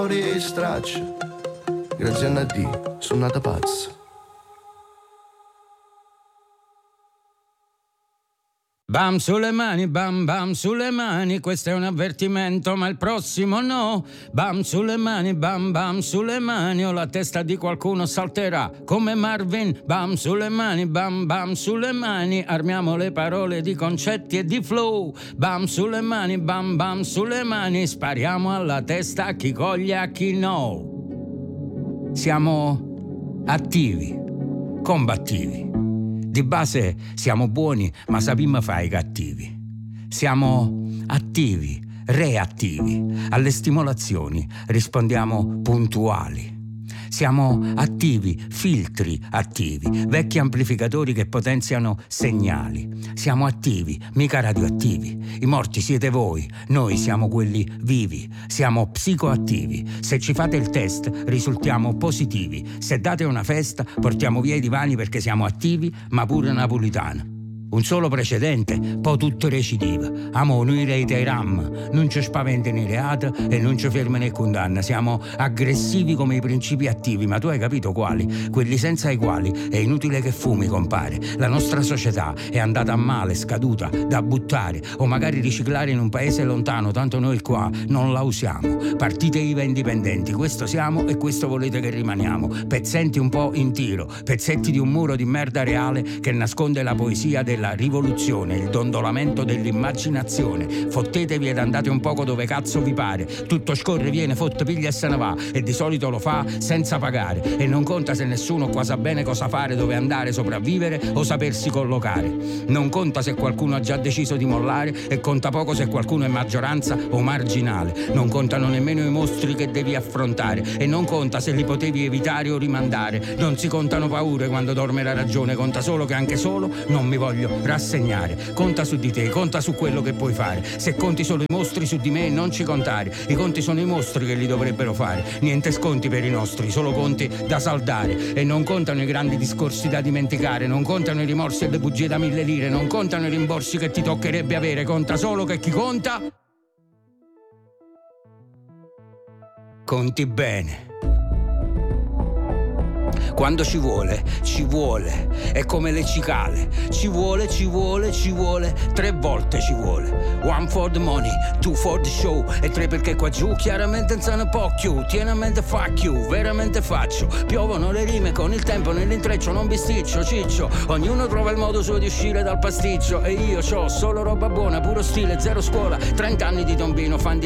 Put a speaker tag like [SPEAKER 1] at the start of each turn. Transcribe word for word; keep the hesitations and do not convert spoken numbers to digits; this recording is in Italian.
[SPEAKER 1] storie e stracce. Grazie a Nadì, sono nata pazza.
[SPEAKER 2] Bam sulle mani, bam bam sulle mani, questo è un avvertimento ma il prossimo no. Bam sulle mani, bam bam sulle mani, o la testa di qualcuno salterà come Marvin. Bam sulle mani, bam bam sulle mani, armiamo le parole di concetti e di flow. Bam sulle mani, bam bam sulle mani, spariamo alla testa a chi coglie a chi no. Siamo attivi, combattivi. Di base siamo buoni, ma sappiamo fare i cattivi. Siamo attivi, reattivi. Alle stimolazioni rispondiamo puntuali. Siamo attivi, filtri attivi, vecchi amplificatori che potenziano segnali. Siamo attivi, mica radioattivi. I morti siete voi, noi siamo quelli vivi. Siamo psicoattivi. Se ci fate il test risultiamo positivi. Se date una festa portiamo via i divani perché siamo attivi, ma pure napolitana. Un solo precedente, poi tutto recidiva. Amo noi rei dei ram, non ci spaventano i reati e non ci fermano e condanna. Siamo aggressivi come i principi attivi, ma tu hai capito quali? Quelli senza i quali è inutile che fumi, compare. La nostra società è andata a male, scaduta, da buttare o magari riciclare in un paese lontano, tanto noi qua non la usiamo. Partite I V A indipendenti, questo siamo e questo volete che rimaniamo. Pezzenti un po' in tiro, pezzetti di un muro di merda reale che nasconde la poesia del la rivoluzione, il dondolamento dell'immaginazione. Fottetevi ed andate un poco dove cazzo vi pare. Tutto scorre, viene, fotte, piglia e se ne va, e di solito lo fa senza pagare. E non conta se nessuno qua sa bene cosa fare, dove andare, sopravvivere o sapersi collocare. Non conta se qualcuno ha già deciso di mollare, e conta poco se qualcuno è maggioranza o marginale. Non contano nemmeno i mostri che devi affrontare, e non conta se li potevi evitare o rimandare. Non si contano paure quando dorme la ragione, conta solo che anche solo non mi voglio rassegnare. Conta su di te, conta su quello che puoi fare. Se conti solo i mostri su di me, non ci contare. I conti sono i mostri che li dovrebbero fare. Niente sconti per i nostri, solo conti da saldare. E non contano i grandi discorsi da dimenticare, non contano i rimorsi e le bugie da mille lire, non contano i rimborsi che ti toccherebbe avere. Conta solo che chi conta conti bene. Quando ci vuole, ci vuole, è come le cicale. Ci vuole, ci vuole, ci vuole, tre volte ci vuole. One for the money, two for the show, e tre perché qua giù chiaramente non se ne può più. Tieni a mente fuck you, veramente faccio. Piovono le rime con il tempo nell'intreccio, non bisticcio, ciccio. Ognuno trova il modo suo di uscire dal pasticcio, e io c'ho solo roba buona, puro stile, zero scuola. Trent'anni di tombino, fan di